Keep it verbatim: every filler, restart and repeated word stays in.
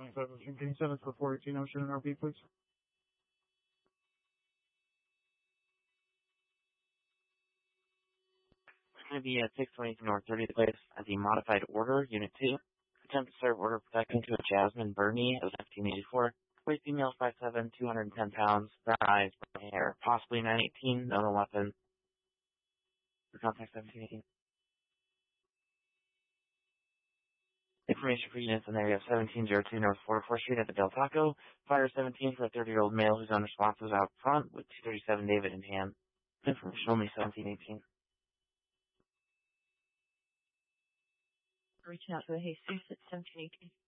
twenty-seven. Can you send us for four eighteen Ocean and R P, please? It's going to be at six twenty North thirtieth Place as a modified order, Unit two. Attempt to serve order protection to a Jasmine Burney of nineteen eighty-four. Weight female five seven, two hundred ten pounds, brown eyes, brown hair, possibly nine eighteen, no weapon. For contact seventeen eighteen. Information for units in the area of seventeen oh two North forty-fourth Street at the Del Taco. Fire seventeen for a thirty-year-old male who's unresponsive out front with two thirty-seven David in hand. Information only seventeen eighteen. Reaching out to the Jesus at seventeen eighteen.